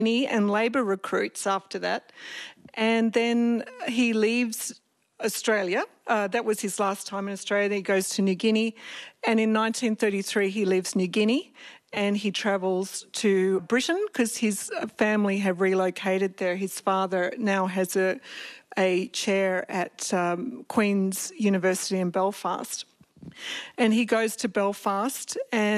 and Labor recruits after that. And then he leaves Australia. That was his last time in Australia. Then he goes to New Guinea. And in 1933, he leaves New Guinea and he travels to Britain because his family have relocated there. His father now has a chair at Queen's University in Belfast. And he goes to Belfast and